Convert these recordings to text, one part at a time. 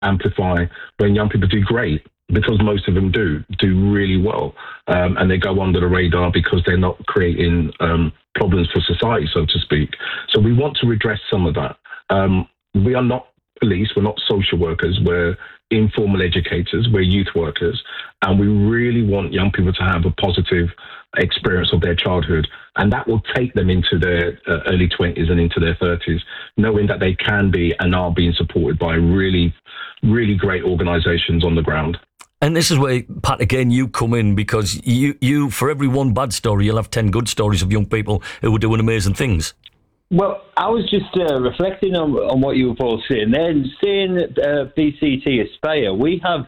amplify when young people do great, because most of them do really well, and they go under the radar because they're not creating problems for society, so to speak. So we want to redress some of that. We are not police, we're not social workers, we're informal educators, we're youth workers, and we really want young people to have a positive experience of their childhood, and that will take them into their early 20s and into their 30s, knowing that they can be and are being supported by really, really great organisations on the ground. And this is where, Pat, again, you come in, because you for every one bad story, you'll have 10 good stories of young people who are doing amazing things. Well, I was just reflecting on what you were both saying then. Saying that BCT Aspire, we have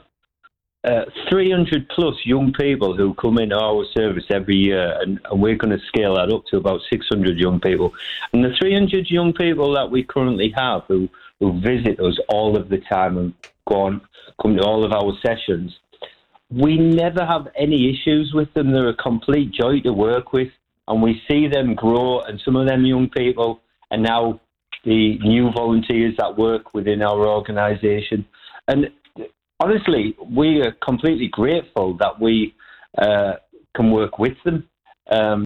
300 plus young people who come in our service every year, and we're going to scale that up to about 600 young people. And the 300 young people that we currently have who visit us all of the time and come to all of our sessions, we never have any issues with them. They're a complete joy to work with, and we see them grow, and some of them young people are now the new volunteers that work within our organisation. And honestly, we are completely grateful that we can work with them. And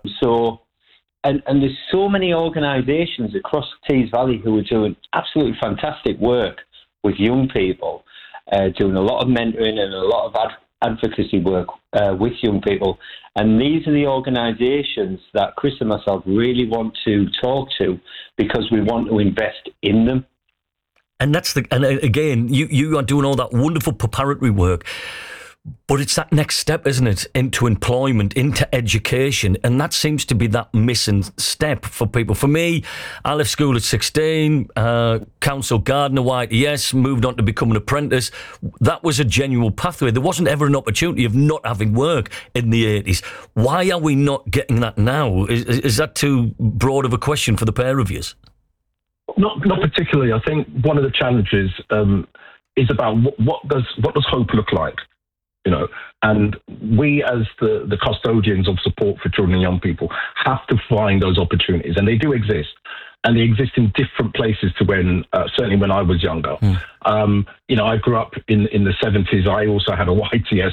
there's so many organisations across Tees Valley who are doing absolutely fantastic work with young people, doing a lot of mentoring and a lot of advocacy work with young people. And these are the organisations that Chris and myself really want to talk to, because we want to invest in them. And again, you are doing all that wonderful preparatory work, but it's that next step, isn't it, into employment, into education, and that seems to be that missing step for people. For me, I left school at 16, council gardener, YTS, moved on to become an apprentice. That was a genuine pathway. There wasn't ever an opportunity of not having work in the 80s. Why are we not getting that now? Is that too broad of a question for the pair of you? Not particularly. I think one of the challenges is about what does hope look like, you know, and we as the custodians of support for children and young people have to find those opportunities, and they do exist. And they exist in different places to when, certainly when I was younger. You know, I grew up in the 70s. I also had a YTS.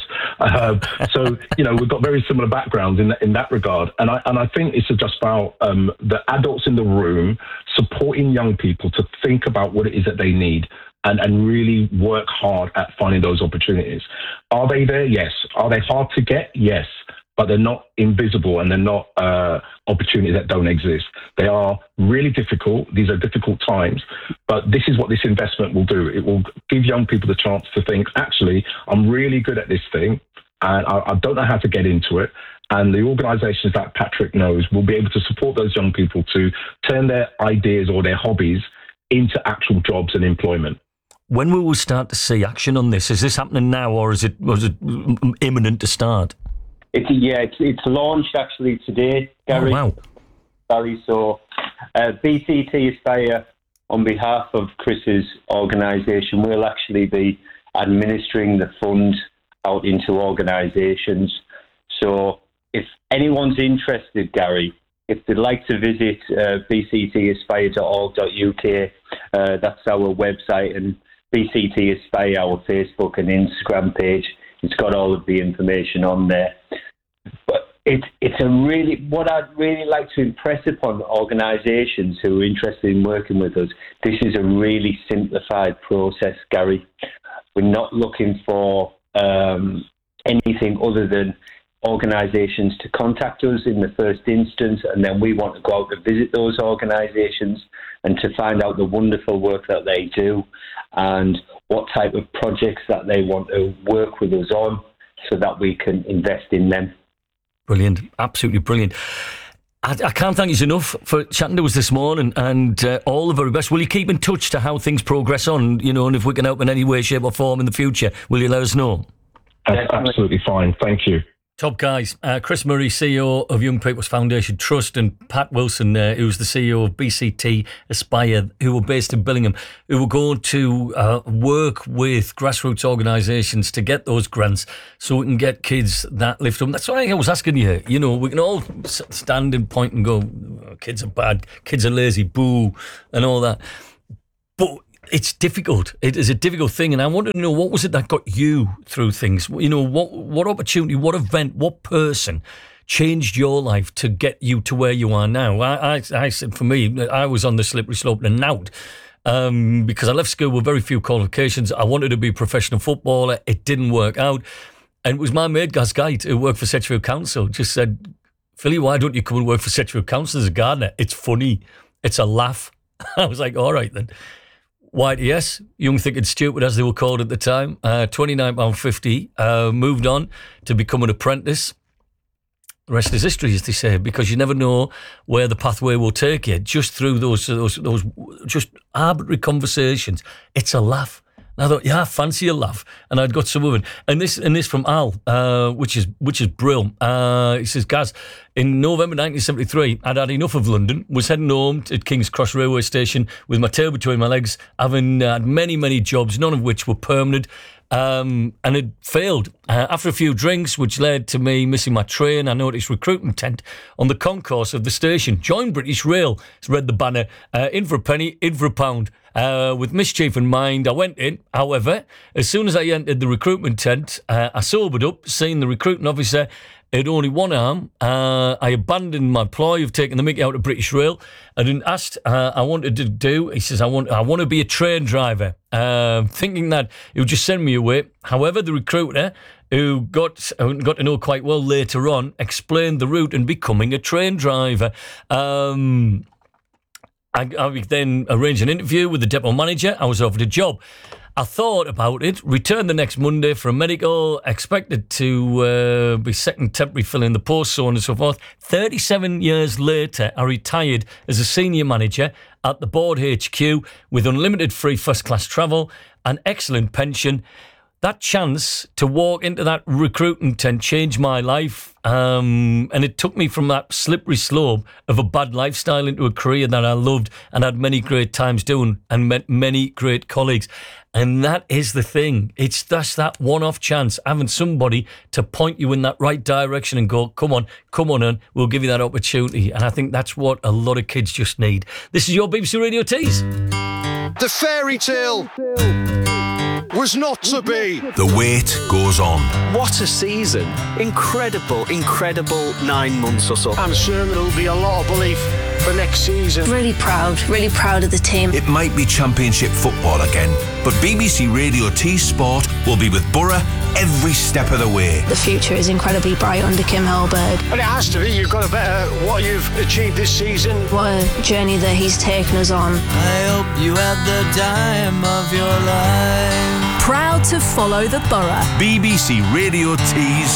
So, you know, we've got very similar backgrounds in that regard. And I think it's just about the adults in the room supporting young people to think about what it is that they need and really work hard at finding those opportunities. Are they there? Yes. Are they hard to get? Yes. But they're not invisible, and they're not opportunities that don't exist. They are really difficult. These are difficult times, but this is what this investment will do. It will give young people the chance to think, actually, I'm really good at this thing, and I don't know how to get into it. And the organisations that Patrick knows will be able to support those young people to turn their ideas or their hobbies into actual jobs and employment. When will we start to see action on this? Is this happening now, or was it imminent to start? It's launched actually today, Gary. Oh, wow. Gary, so BCT Aspire, on behalf of Chris's organisation, will actually be administering the fund out into organisations. So if anyone's interested, Gary, if they'd like to visit bctaspire.org.uk, that's our website, and BCT Aspire, our Facebook and Instagram page. It's got all of the information on there. But it's a really, what I'd really like to impress upon organisations who are interested in working with us, this is a really simplified process, Gary. We're not looking for anything other than organisations to contact us in the first instance, and then we want to go out to visit those organisations and to find out the wonderful work that they do and what type of projects that they want to work with us on so that we can invest in them. Brilliant. Absolutely brilliant. I can't thank you enough for chatting to us this morning, and all the very best. Will you keep in touch to how things progress on, you know, and if we can help in any way, shape or form in the future, will you let us know? That's absolutely fine. Thank you. Top guys. Chris Murray, CEO of Young People's Foundation Trust, and Pat Wilson, who's the CEO of BCT Aspire, who are based in Billingham, who are going to work with grassroots organisations to get those grants so we can get kids that lift up. That's why I was asking you, you know, we can all stand and point and go, oh, kids are bad, kids are lazy, boo, and all that. But it's difficult. It is a difficult thing, and I wanted to know, what was it that got you through things? You know, what opportunity, what event, what person changed your life to get you to where you are now? I said, for me, I was on the slippery slope and out. Because I left school with very few qualifications. I wanted to be a professional footballer. It didn't work out. And it was my mate, Gaz Geit, who worked for Sedgefield Council, just said, Philly, why don't you come and work for Sedgefield Council as a gardener? It's funny. It's a laugh. I was like, all right then. YTS, Young, Thick and Stupid, as they were called at the time, £29.50, moved on to become an apprentice. The rest is history, as they say, because you never know where the pathway will take you. Just through those just arbitrary conversations, it's a laugh. And I thought, yeah, I fancy a laugh, and I'd got some of it. And this from Al, which is brilliant. He says, Gaz, in November 1973, I'd had enough of London. Was heading home at King's Cross railway station with my tail between my legs, having had many jobs, none of which were permanent. And it failed. After a few drinks, which led to me missing my train, I noticed recruitment tent on the concourse of the station. Join British Rail, read the banner, in for a penny, in for a pound. With mischief in mind, I went in. However, as soon as I entered the recruitment tent, I sobered up, seeing the recruiting officer had only one arm. I abandoned my ploy of taking the mickey out of British Rail. And asked, I wanted to do, he says, I want to be a train driver, thinking that he would just send me away. However, the recruiter, who got to know quite well later on, explained the route in becoming a train driver. I then arranged an interview with the depot manager. I was offered a job. I thought about it, returned the next Monday for a medical, expected to be second temporary filling the post, so on and so forth. 37 years later, I retired as a senior manager at the Board HQ with unlimited free first-class travel, an excellent pension. That chance to walk into that recruiting tent changed my life, and it took me from that slippery slope of a bad lifestyle into a career that I loved and had many great times doing and met many great colleagues. And that is the thing. It's just that one-off chance, having somebody to point you in that right direction and go, come on, and we'll give you that opportunity. And I think that's what a lot of kids just need. This is your BBC Radio Tees. The fairy tale was not to be. The wait goes on. What a season. Incredible 9 months or so. I'm sure there'll be a lot of belief for next season. Really proud of the team. It might be Championship football again, but BBC Radio T Sport will be with Borough every step of the way. The future is incredibly bright under Kim Hellberg. And it has to be. You've got to better what you've achieved this season. What a journey that he's taken us on. I hope you had the time of your life. Proud to follow the Borough. BBC Radio T's